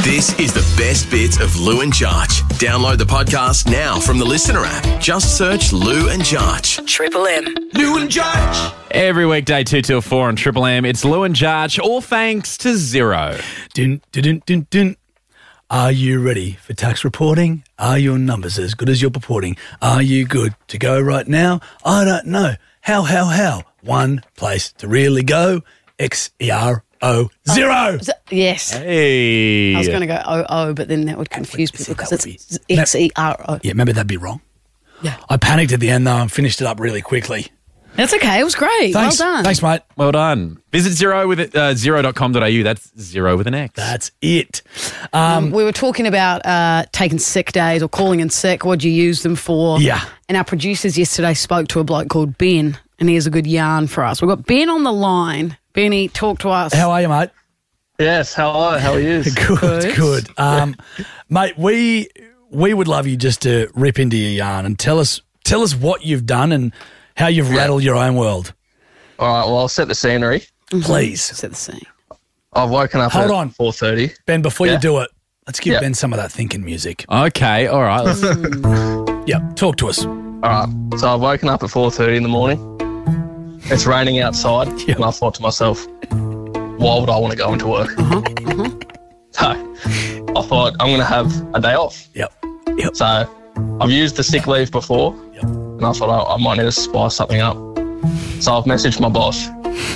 This is the best bits of Lou and Jarch. Download the podcast now from the Listener app. Just search Lou and Jarch. Triple M. Lou and Jarch. Every weekday 2 till 4 on Triple M. It's Lou and Jarch, all thanks to Xero. Dun, dun, dun, dun, dun. Are you ready for tax reporting? Are your numbers as good as you're purporting? Are you good to go right now? I don't know. How? One place to really go. Xero. Yes. Hey. I was going to go OO, but then that would confuse people because it's XERO. Yeah, remember that'd be wrong. Yeah. I panicked at the end though and finished it up really quickly. That's okay. It was great. Thanks. Well done. Thanks, mate. Well done. Visit Xero with xero.com.au. That's Xero with an X. That's it. We were talking about taking sick days or calling in sick. What'd you use them for? Yeah. And our producers yesterday spoke to a bloke called Ben, and he has a good yarn for us. We've got Ben on the line. Benny, talk to us. How are you, mate? Yes, how are you? Good. Mate, we would love you just to rip into your yarn and tell us what you've done and how you've rattled your own world. All right, well, I'll set the scenery. Please. Set the scene. I've woken up Hold at on. 4:30. Ben, before you Yeah. do it, let's give Yeah. Ben some of that thinking music. Okay, all right. Yeah, talk to us. All right, so I've woken up at 4:30 in the morning. It's raining outside, Yeah. and I thought to myself, why would I want to go into work? So I thought I'm going to have a day off. Yep. So I've used the sick leave before, Yep. and I thought I might need to spice something up. So I've messaged my boss.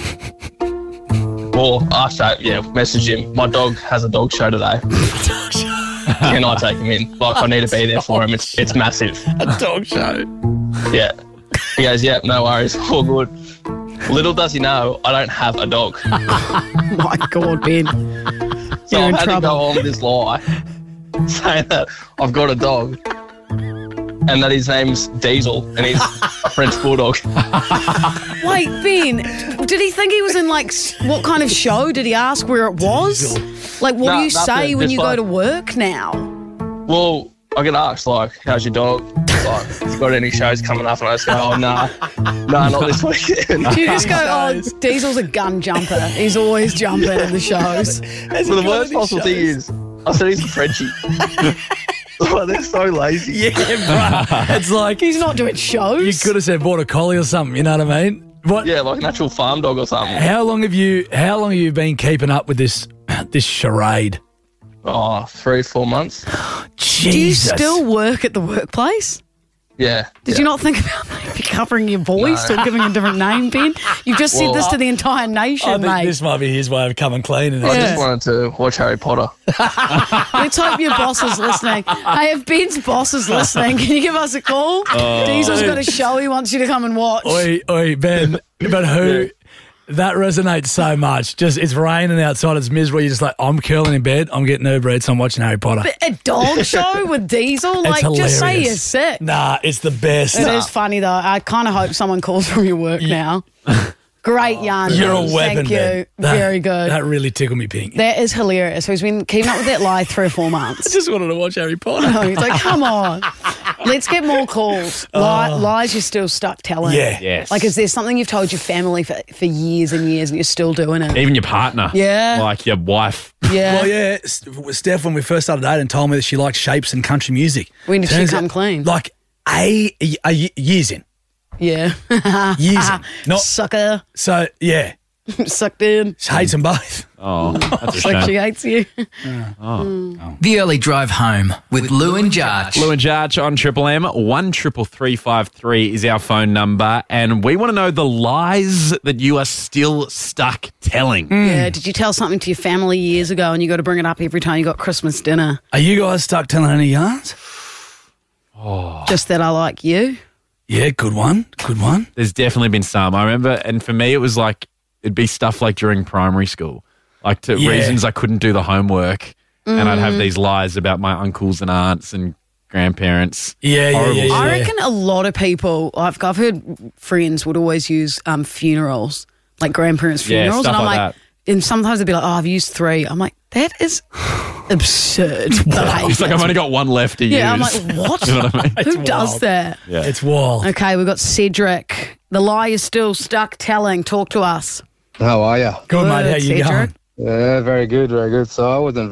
Or messaged him. My dog has a dog show today. Can I take him in? Like, I need to be there for him. It's massive. A dog show. Yeah. He goes, yeah, no worries. All good. Little does he know, I don't have a dog. My God, Ben. So You're I've in had to go trouble. on with this lie saying that I've got a dog and that his name's Diesel and he's a French bulldog. Wait, Ben, did he think he was in, what kind of show? Did he ask where it was? What do No, you say nothing, when just you go like- to work now? Well, I get asked, how's your dog? Like, got any shows coming up? And I just go, oh, no, not this weekend. Do you just go, Diesel's a gun jumper. He's always jumping in the shows. Well, the worst possible thing is, I said he's a Frenchie. Oh, they're so lazy. Yeah, bro. It's like He's not doing shows. you could have said border collie or something. You know what I mean? What? Yeah, like an actual farm dog or something. How long have you been keeping up with this charade? Oh, 3-4 months. Jesus. Do you still work at the workplace? Yeah. Did you not think about maybe covering your voice or giving a different name, Ben? You've just said this to the entire nation, I think mate. this might be his way of coming clean. I just wanted to watch Harry Potter. Let's hope your boss is listening. Hey, if Ben's boss is listening, can you give us a call? Diesel's got a show he wants you to come and watch. Oi, Ben. But who? Yeah. That resonates so much. Just it's raining outside. It's miserable. You're just like, I'm curling in bed. I'm getting Uber Eats. I'm watching Harry Potter. But a dog show with Diesel? It's Just say hilarious. you're sick. Nah, it's the best. It is funny, though. I kind of hope someone calls from your work now. Great yarn. You're a Ben. weapon, Thank you. Ben. Very good. That really tickled me pink. That is hilarious. So he's been keeping up with that lie 3 or 4 months. Just wanted to watch Harry Potter. Oh, he's like, come on. Let's get more calls. Lies you're still stuck telling. Yeah. Yes. Is there something you've told your family for years and years and you're still doing it? Even your partner. Yeah. Like your wife. Yeah. Well, yeah. Steph, when we first started dating, told me that she liked shapes and country music. When did she Turns come out- clean? Like years in. Yeah. Years in. Not Sucker. so. Yeah. Sucked in. She hates them both. Oh, that's a Like she shame. hates you. The Early Drive Home with Lou and Jarch. Lou and Jarch on Triple M. 133353 is our phone number, and we want to know the lies that you are still stuck telling. Yeah. Did you tell something to your family years ago and you got to bring it up every time you got Christmas dinner? Are you guys stuck telling any yarns? Just that I like you? Yeah, good one. Good one. There's definitely been some. I remember, and for me, it was like, it'd be stuff like during primary school, Yeah. reasons I couldn't do the homework, and I'd have these lies about my uncles and aunts and grandparents. Yeah. Horrible. I reckon a lot of people, I've heard friends would always use funerals, like grandparents' Yeah, funerals. stuff And I'm like like, and sometimes they'd be like, I've used 3. I'm like, that is absurd behaviour. It's like I've only got one left to use. Yeah, I'm like, what? You know what I mean? Who does wild. that? Yeah. It's wild. Okay, we've got Cedric. The lie is still stuck telling. Talk to us. How are you? Good, mate. How you Cedric. going? Yeah, very good, very good. So I wasn't